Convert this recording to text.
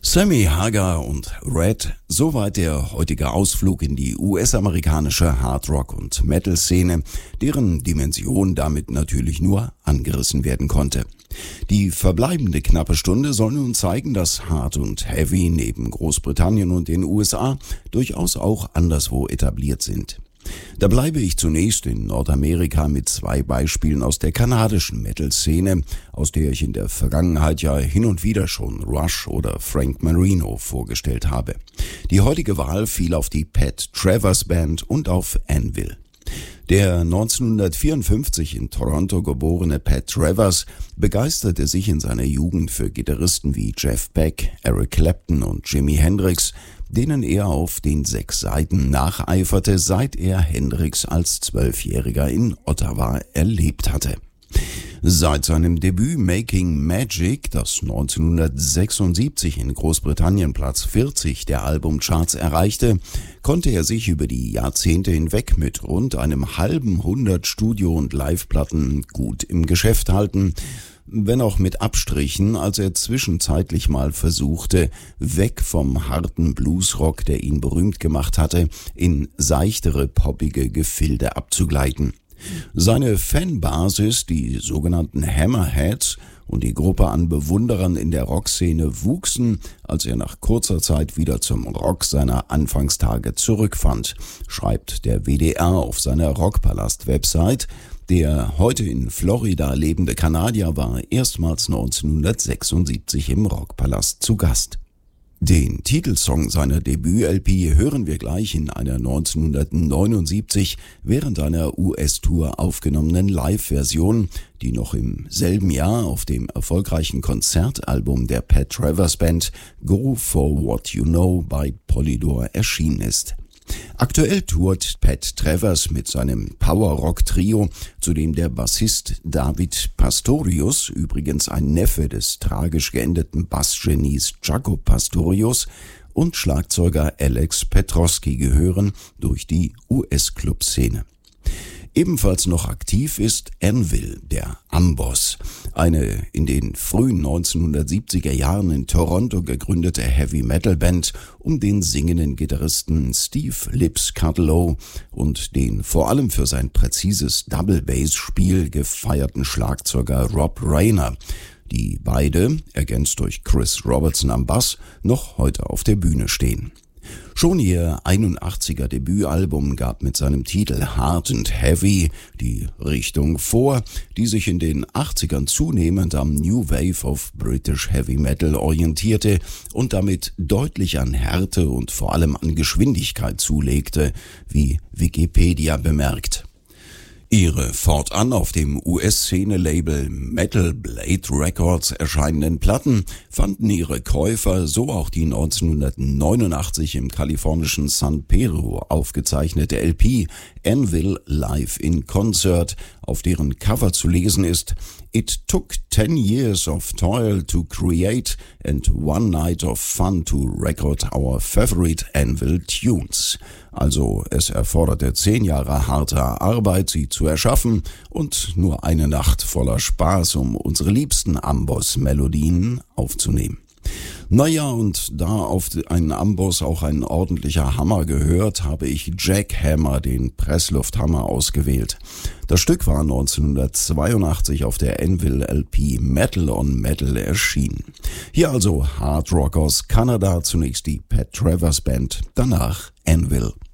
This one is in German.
Sammy Hagar und Red, soweit der heutige Ausflug in die US-amerikanische Hardrock- und Metal-Szene, deren Dimension damit natürlich nur angerissen werden konnte. Die verbleibende knappe Stunde soll nun zeigen, dass Hard und Heavy neben Großbritannien und den USA durchaus auch anderswo etabliert sind. Da bleibe ich zunächst in Nordamerika mit zwei Beispielen aus der kanadischen Metal-Szene, aus der ich in der Vergangenheit ja hin und wieder schon Rush oder Frank Marino vorgestellt habe. Die heutige Wahl fiel auf die Pat Travers Band und auf Anvil. Der 1954 in Toronto geborene Pat Travers begeisterte sich in seiner Jugend für Gitarristen wie Jeff Beck, Eric Clapton und Jimi Hendrix, denen er auf den 6 Seiten nacheiferte, seit er Hendrix als 12-Jähriger in Ottawa erlebt hatte. Seit seinem Debüt Making Magic, das 1976 in Großbritannien Platz 40 der Albumcharts erreichte, konnte er sich über die Jahrzehnte hinweg mit rund einem halben Hundert Studio- und Liveplatten gut im Geschäft halten, wenn auch mit Abstrichen, als er zwischenzeitlich mal versuchte, weg vom harten Bluesrock, der ihn berühmt gemacht hatte, in seichtere, poppige Gefilde abzugleiten. Seine Fanbasis, die sogenannten Hammerheads, und die Gruppe an Bewunderern in der Rockszene wuchsen, als er nach kurzer Zeit wieder zum Rock seiner Anfangstage zurückfand, schreibt der WDR auf seiner Rockpalast-Website. Der heute in Florida lebende Kanadier war erstmals 1976 im Rockpalast zu Gast. Den Titelsong seiner Debüt-LP hören wir gleich in einer 1979 während einer US-Tour aufgenommenen Live-Version, die noch im selben Jahr auf dem erfolgreichen Konzertalbum der Pat Travers Band Go For What You Know bei Polydor erschienen ist. Aktuell tourt Pat Travers mit seinem Power-Rock-Trio, zu dem der Bassist David Pastorius, übrigens ein Neffe des tragisch geendeten Bassgenies Jaco Pastorius, und Schlagzeuger Alex Petrosky gehören, durch die US-Club-Szene. Ebenfalls noch aktiv ist Anvil, der Amboss, eine in den frühen 1970er Jahren in Toronto gegründete Heavy-Metal-Band um den singenden Gitarristen Steve Lips Cudlow und den vor allem für sein präzises Double-Bass-Spiel gefeierten Schlagzeuger Rob Rayner, die beide, ergänzt durch Chris Robertson am Bass, noch heute auf der Bühne stehen. Schon ihr 81er Debütalbum gab mit seinem Titel Hard and Heavy die Richtung vor, die sich in den 80ern zunehmend am New Wave of British Heavy Metal orientierte und damit deutlich an Härte und vor allem an Geschwindigkeit zulegte, wie Wikipedia bemerkt. Ihre fortan auf dem US-Szene-Label Metal Blade Records erscheinenden Platten fanden ihre Käufer, so auch die 1989 im kalifornischen San Pedro aufgezeichnete LP Anvil Live in Concert, auf deren Cover zu lesen ist: It took 10 years of toil to create and one night of fun to record our favorite Anvil tunes. Also es erforderte 10 Jahre harter Arbeit, sie zu erschaffen, und nur eine Nacht voller Spaß, um unsere liebsten Amboss-Melodien aufzunehmen. Naja, und da auf einen Amboss auch ein ordentlicher Hammer gehört, habe ich Jackhammer, den Presslufthammer, ausgewählt. Das Stück war 1982 auf der Anvil LP Metal on Metal erschienen. Hier also Hard Rock aus Kanada, zunächst die Pat Travers Band, danach Anvil.